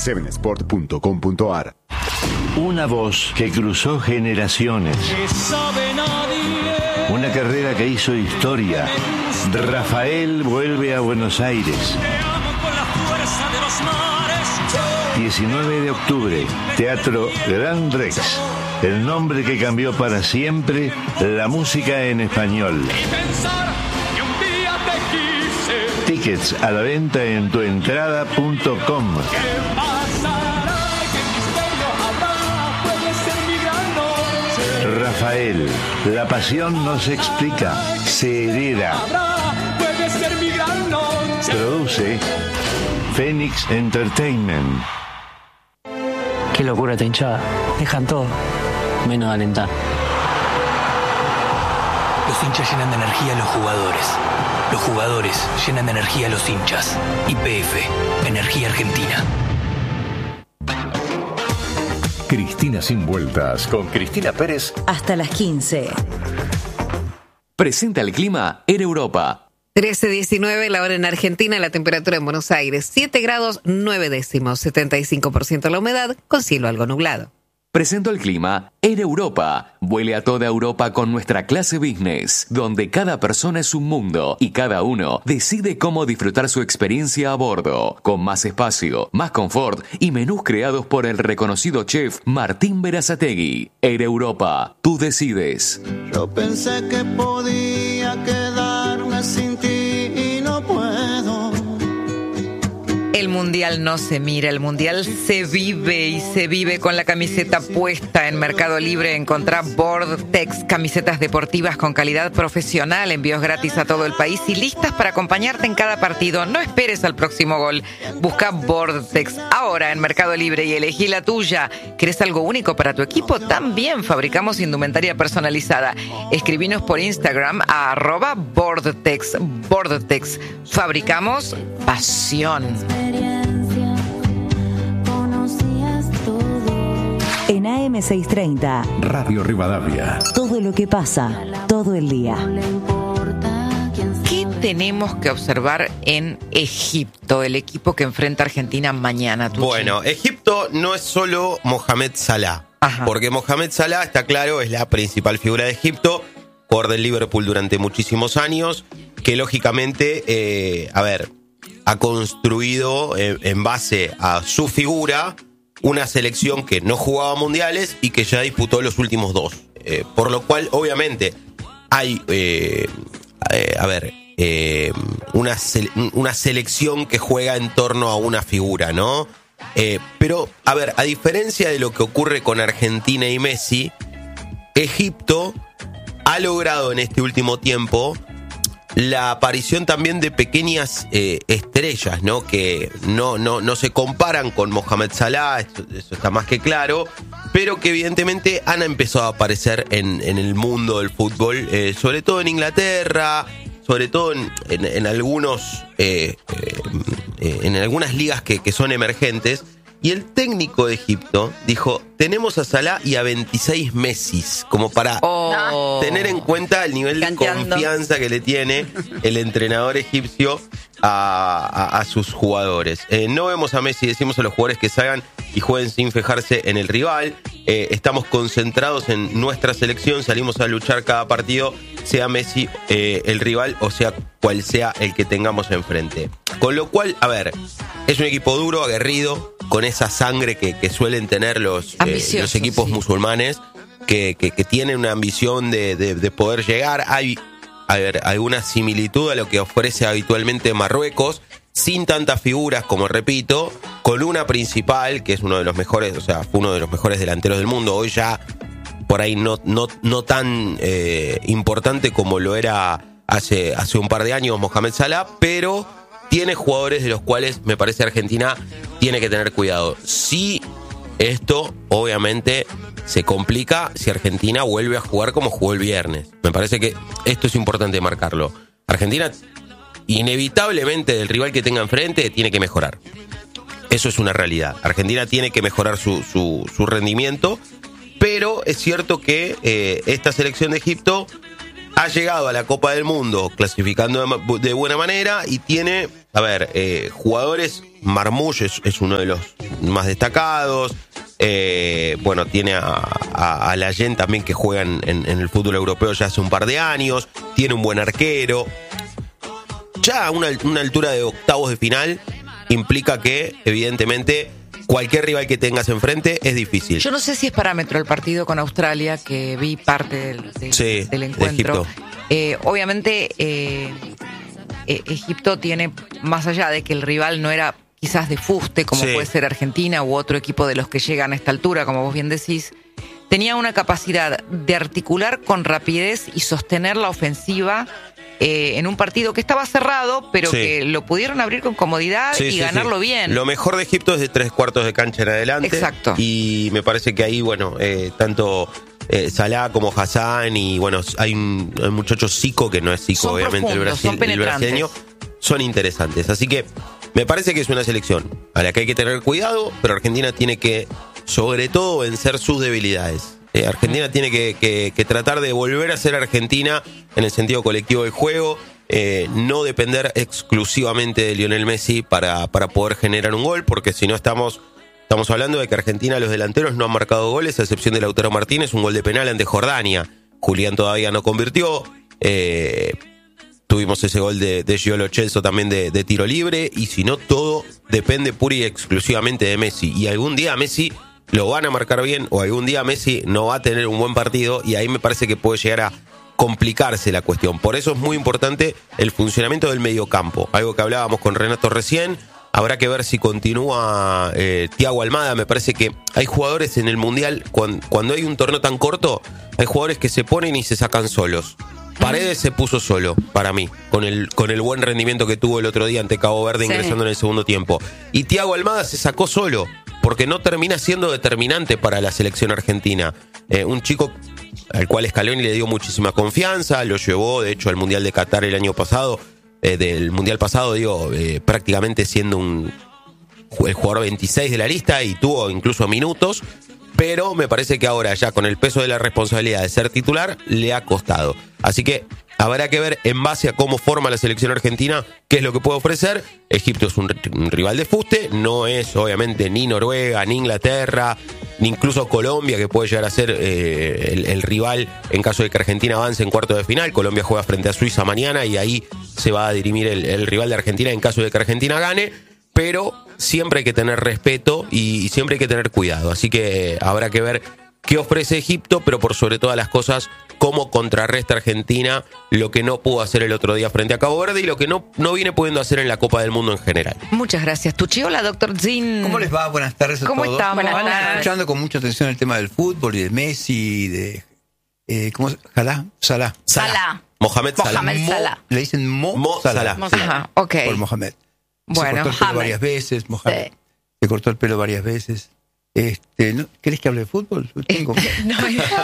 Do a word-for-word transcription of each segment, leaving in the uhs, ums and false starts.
siete sport punto com punto a r. Una voz que cruzó generaciones. Una carrera que hizo historia. Rafael vuelve a Buenos Aires. diecinueve de octubre, Teatro Gran Rex. El nombre que cambió para siempre la música en español. Tickets a la venta en tuentrada punto com. Rafael, la pasión no se explica, se hereda. Produce Phoenix Entertainment. Qué locura esta hinchada. Dejan todo, menos alentar. Los hinchas llenan de energía a los jugadores. Los jugadores llenan de energía a los hinchas. Y P F, Energía Argentina. Cristina Sin Vueltas con Cristina Pérez. Hasta las quince. Presenta el clima en Europa. trece diecinueve la hora en Argentina, la temperatura en Buenos Aires, siete grados nueve décimos, setenta y cinco por ciento la humedad, con cielo algo nublado. Presento el clima en Europa. Vuele a toda Europa con nuestra clase business, donde cada persona es un mundo y cada uno decide cómo disfrutar su experiencia a bordo, con más espacio, más confort y menús creados por el reconocido chef Martín Berazategui. Air Europa, tú decides. Yo pensé que podía quedarme sin ti y no puedo. El Mundial no se mira, el Mundial se vive y se vive con la camiseta puesta. En Mercado Libre encontrá Vortex, camisetas deportivas con calidad profesional, envíos gratis a todo el país y listas para acompañarte en cada partido. No esperes al próximo gol. Busca Vortex ahora en Mercado Libre y elegí la tuya. ¿Querés algo único para tu equipo? También fabricamos indumentaria personalizada. Escribinos por Instagram a arroba Vortex. Vortex. Fabricamos pasión. En A M seiscientos treinta, Radio Rivadavia. todo lo que pasa, todo el día. ¿Qué tenemos que observar en Egipto, el equipo que enfrenta a Argentina mañana? Tucci? Bueno, Egipto no es solo Mohamed Salah. Ajá. Porque Mohamed Salah, está claro, es la principal figura de Egipto, jugador del Liverpool durante muchísimos años, que lógicamente, eh, a ver, ha construido eh, en base a su figura una selección que no jugaba mundiales y que ya disputó los últimos dos. Eh, por lo cual, obviamente, hay, eh, eh, a ver, eh, una, se- una selección que juega en torno a una figura, ¿no? Eh, pero, a ver, a diferencia de lo que ocurre con Argentina y Messi, Egipto ha logrado en este último tiempo la aparición también de pequeñas eh, estrellas, ¿no? Que no, no, no se comparan con Mohamed Salah, esto, eso está más que claro, pero que evidentemente han empezado a aparecer en, en el mundo del fútbol, eh, sobre todo en Inglaterra, sobre todo en, en, en algunos eh, eh, en algunas ligas que, que son emergentes. Y el técnico de Egipto dijo, tenemos a Salah y a veintiséis Messis, como para oh. tener en cuenta el nivel Canteando. de confianza que le tiene el entrenador egipcio a, a, a sus jugadores. Eh, no vemos a Messi, decimos a los jugadores que salgan y jueguen sin fijarse en el rival. Eh, estamos concentrados en nuestra selección, salimos a luchar cada partido, sea Messi eh, el rival o sea cual sea el que tengamos enfrente. Con lo cual, a ver, es un equipo duro, aguerrido, con esa sangre que, que suelen tener los, eh, los equipos sí. musulmanes, que, que, que tienen una ambición de, de, de poder llegar. Hay, a ver, alguna similitud a lo que ofrece habitualmente Marruecos, sin tantas figuras, como repito, con una principal, que es uno de los mejores, o sea, fue uno de los mejores delanteros del mundo. Hoy ya por ahí no, no, no tan eh, importante como lo era hace, hace un par de años Mohamed Salah, pero tiene jugadores de los cuales me parece Argentina tiene que tener cuidado. Si esto, obviamente, se complica si Argentina vuelve a jugar como jugó el viernes. Me parece que esto es importante marcarlo. Argentina, inevitablemente, del rival que tenga enfrente, tiene que mejorar. Eso es una realidad. Argentina tiene que mejorar su, su, su rendimiento, pero es cierto que eh, esta selección de Egipto ha llegado a la Copa del Mundo clasificando de, de buena manera y tiene, a ver, eh, jugadores Marmoush es, es uno de los más destacados. Eh, bueno, tiene a, a, a Layen también, que juega en, en, en el fútbol europeo ya hace un par de años. Tiene un buen arquero. Ya a una, una altura de octavos de final implica que, evidentemente, cualquier rival que tengas enfrente es difícil. Yo no sé si es parámetro el partido con Australia, que vi parte del, del, sí, del encuentro. De eh, obviamente, eh, eh, Egipto tiene, más allá de que el rival no era quizás de fuste, como sí. puede ser Argentina u otro equipo de los que llegan a esta altura, como vos bien decís, tenía una capacidad de articular con rapidez y sostener la ofensiva eh, en un partido que estaba cerrado, pero sí. que lo pudieron abrir con comodidad sí, y sí, ganarlo sí. bien. Lo mejor de Egipto es de tres cuartos de cancha en adelante. Exacto. Y me parece que ahí, bueno, eh, tanto eh, Salah como Hassan y, bueno, hay un, un muchacho Zico, que no es Zico, son obviamente, el, Brasil, el brasileño, son interesantes. Así que me parece que es una selección a la que hay que tener cuidado, pero Argentina tiene que, sobre todo, vencer sus debilidades. Eh, Argentina tiene que, que, que tratar de volver a ser Argentina en el sentido colectivo del juego, eh, no depender exclusivamente de Lionel Messi para, para poder generar un gol, porque si no estamos, estamos hablando de que Argentina, los delanteros no han marcado goles, a excepción de Lautaro Martínez, un gol de penal ante Jordania. Julián todavía no convirtió. Eh, Tuvimos ese gol de, de Gio Lo Celso también de, de tiro libre, y si no, todo depende pura y exclusivamente de Messi. Y algún día Messi lo van a marcar bien, o algún día Messi no va a tener un buen partido, y ahí me parece que puede llegar a complicarse la cuestión. Por eso es muy importante el funcionamiento del mediocampo, algo que hablábamos con Renato recién. Habrá que ver si continúa eh, Thiago Almada. Me parece que hay jugadores en el Mundial, cuando, cuando hay un torneo tan corto, hay jugadores que se ponen y se sacan solos. Paredes se puso solo, para mí, con el con el buen rendimiento que tuvo el otro día ante Cabo Verde, sí. ingresando en el segundo tiempo. Y Thiago Almada se sacó solo, porque no termina siendo determinante para la selección argentina. Eh, un chico al cual Scaloni le dio muchísima confianza, lo llevó, de hecho, al Mundial de Qatar el año pasado, eh, del Mundial pasado, digo, eh, prácticamente siendo un el jugador veintiséis de la lista, y tuvo incluso minutos. Pero me parece que ahora, ya con el peso de la responsabilidad de ser titular, le ha costado. Así que habrá que ver, en base a cómo forma la selección argentina, qué es lo que puede ofrecer. Egipto es un, un rival de fuste, no es obviamente ni Noruega, ni Inglaterra, ni incluso Colombia, que puede llegar a ser eh, el, el rival en caso de que Argentina avance en cuartos de final. Colombia juega frente a Suiza mañana, y ahí se va a dirimir el, el rival de Argentina en caso de que Argentina gane. Pero siempre hay que tener respeto y, y siempre hay que tener cuidado. Así que eh, habrá que ver qué ofrece Egipto, pero por sobre todas las cosas, cómo contrarresta Argentina lo que no pudo hacer el otro día frente a Cabo Verde y lo que no, no viene pudiendo hacer en la Copa del Mundo en general. Muchas gracias, Tucci. Hola, doctor Zin. ¿Cómo les va? Buenas tardes a ¿Cómo todos. están? Buenas tardes. Escuchando con mucha atención el tema del fútbol y de Messi, de... Eh, ¿Cómo se llama? Salah. Salah. Salah. Mohamed Salah. Mohamed Salah. Le dicen Mo, Mo Salah. Salah. Sí. Ajá, ok. Por Mohamed. Bueno, se cortó el pelo Mohamed. varias veces, Mohamed. Sí. Se cortó el pelo varias veces. Este, ¿no? ¿Querés que hable de fútbol? Tengo... no,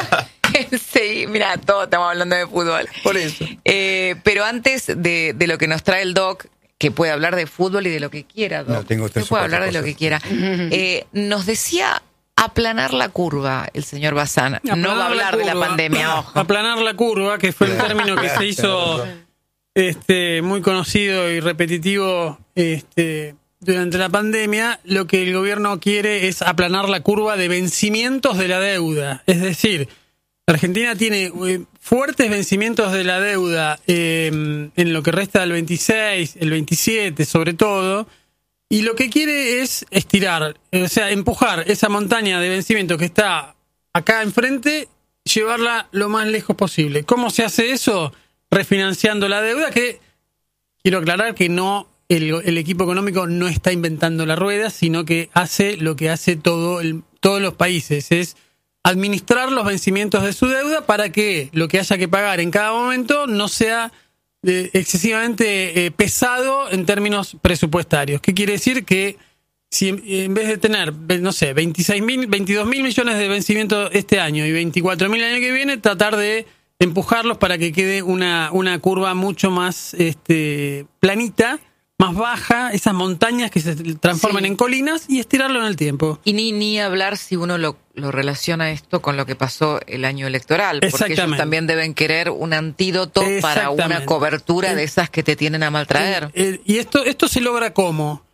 sí, mira, todos estamos hablando de fútbol. Por eso. Eh, pero antes de, de lo que nos trae el doc, que puede hablar de fútbol y de lo que quiera, doc. No, tengo tres puede o cuatro hablar de cosas. lo que quiera. Eh, nos decía aplanar la curva el señor Bazán. No va a hablar de la pandemia, ojo. Aplanar la curva, que fue un término que se hizo este, muy conocido y repetitivo este, durante la pandemia. Lo que el gobierno quiere es aplanar la curva de vencimientos de la deuda. Es decir, Argentina tiene eh, fuertes vencimientos de la deuda eh, en lo que resta del veintiséis, el veintisiete sobre todo, y lo que quiere es estirar, o sea, empujar esa montaña de vencimientos que está acá enfrente, llevarla lo más lejos posible. ¿Cómo se hace eso? Refinanciando la deuda, que quiero aclarar que no el, el equipo económico no está inventando la rueda, sino que hace lo que hace todo el, todos los países, es administrar los vencimientos de su deuda para que lo que haya que pagar en cada momento no sea eh, excesivamente eh, pesado en términos presupuestarios. ¿Qué quiere decir? Que si en, en vez de tener, no sé, veintiséis mil, veintidós mil millones de vencimientos este año y veinticuatro mil el año que viene, tratar de empujarlos para que quede una, una curva mucho más este, planita, más baja, esas montañas que se transforman sí. en colinas, y estirarlo en el tiempo. Y ni, ni hablar si uno lo, lo relaciona esto con lo que pasó el año electoral, porque ellos también deben querer un antídoto para una cobertura de esas que te tienen a maltraer. Eh, eh, y esto, esto se logra ¿cómo?